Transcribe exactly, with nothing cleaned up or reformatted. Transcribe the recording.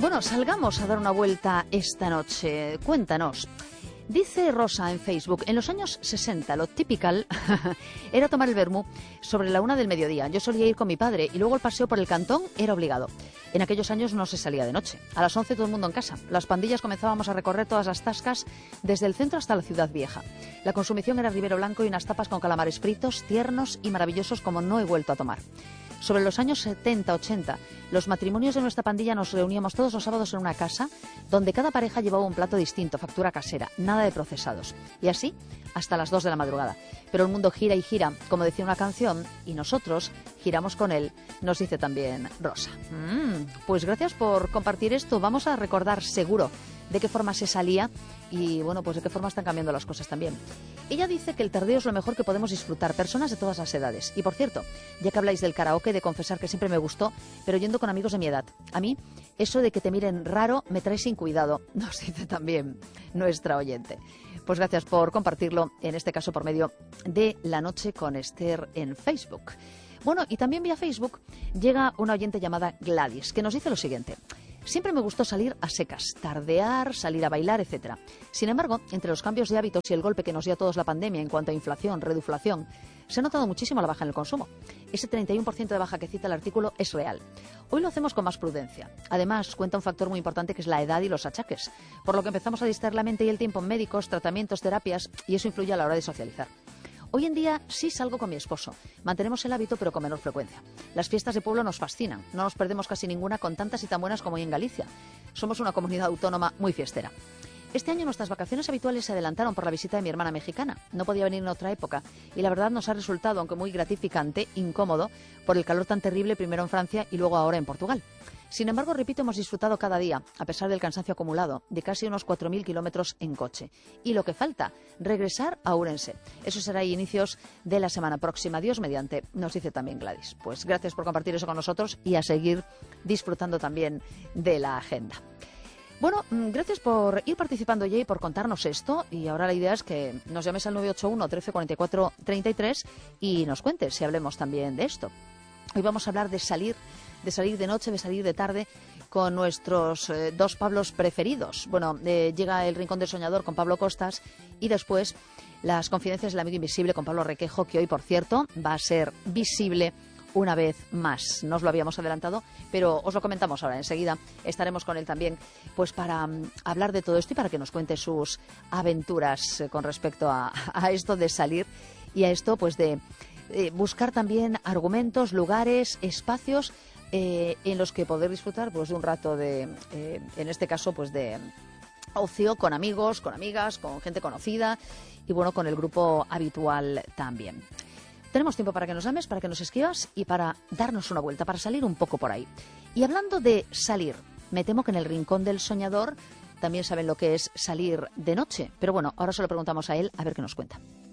Bueno, salgamos a dar una vuelta esta noche. Cuéntanos. Dice Rosa en Facebook, en los años sesenta lo typical era tomar el vermú sobre la una del mediodía. Yo solía ir con mi padre y luego el paseo por el cantón era obligado. En aquellos años no se salía de noche. A las once todo el mundo en casa. Las pandillas comenzábamos a recorrer todas las tascas desde el centro hasta la ciudad vieja. La consumición era Ribero Blanco y unas tapas con calamares fritos, tiernos y maravillosos como no he vuelto a tomar. Sobre los años setenta ochenta, los matrimonios de nuestra pandilla nos reuníamos todos los sábados en una casa donde cada pareja llevaba un plato distinto, factura casera, nada de procesados. Y así hasta las dos de la madrugada. Pero el mundo gira y gira, como decía una canción, y nosotros giramos con él, nos dice también Rosa. Mm, pues gracias por compartir esto. Vamos a recordar seguro de qué forma se salía y, bueno, pues de qué forma están cambiando las cosas también. Ella dice que el tardeo es lo mejor que podemos disfrutar, personas de todas las edades. Y, por cierto, ya que habláis del karaoke, de confesar que siempre me gustó, pero yendo con amigos de mi edad. A mí, eso de que te miren raro me trae sin cuidado, nos dice también nuestra oyente. Pues gracias por compartirlo, en este caso por medio de La Noche con Esther en Facebook. Bueno, y también vía Facebook llega una oyente llamada Gladys, que nos dice lo siguiente. Siempre me gustó salir a secas, tardear, salir a bailar, etcétera. Sin embargo, entre los cambios de hábitos y el golpe que nos dio a todos la pandemia en cuanto a inflación, reduflación, se ha notado muchísimo la baja en el consumo. Ese treinta y uno por ciento de baja que cita el artículo es real. Hoy lo hacemos con más prudencia. Además, cuenta un factor muy importante que es la edad y los achaques, por lo que empezamos a distraer la mente y el tiempo en médicos, tratamientos, terapias, y eso influye a la hora de socializar. Hoy en día sí salgo con mi esposo. Mantenemos el hábito, pero con menor frecuencia. Las fiestas de pueblo nos fascinan. No nos perdemos casi ninguna con tantas y tan buenas como hoy en Galicia. Somos una comunidad autónoma muy fiestera. Este año nuestras vacaciones habituales se adelantaron por la visita de mi hermana mexicana. No podía venir en otra época y la verdad nos ha resultado, aunque muy gratificante, incómodo, por el calor tan terrible primero en Francia y luego ahora en Portugal. Sin embargo, repito, hemos disfrutado cada día, a pesar del cansancio acumulado, de casi unos cuatro mil kilómetros en coche. Y lo que falta, regresar a Ourense. Eso será a inicios de la semana próxima. Dios mediante, nos dice también Gladys. Pues gracias por compartir eso con nosotros y a seguir disfrutando también de la agenda. Bueno, gracias por ir participando ya y por contarnos esto. Y ahora la idea es que nos llames al nueve ocho uno, trece, cuarenta y cuatro, treinta y tres y nos cuentes si hablemos también de esto. Hoy vamos a hablar de salir, de salir de noche, de salir de tarde con nuestros eh, dos Pablos preferidos. Bueno, eh, llega El Rincón del Soñador con Pablo Costas y después Las Confidencias del Amigo Invisible con Pablo Requejo, que hoy, por cierto, va a ser visible una vez más. No os lo habíamos adelantado, pero os lo comentamos ahora. Enseguida estaremos con él también, pues para um, hablar de todo esto y para que nos cuente sus aventuras eh, con respecto a, a esto de salir y a esto, pues de Eh, buscar también argumentos, lugares, espacios eh, en los que poder disfrutar pues de un rato de, eh, en este caso, pues de ocio con amigos, con amigas, con gente conocida y bueno, con el grupo habitual también. Tenemos tiempo para que nos llames, para que nos escribas y para darnos una vuelta, para salir un poco por ahí. Y hablando de salir, me temo que en El Rincón del Soñador también saben lo que es salir de noche, pero bueno, ahora se lo preguntamos a él a ver qué nos cuenta.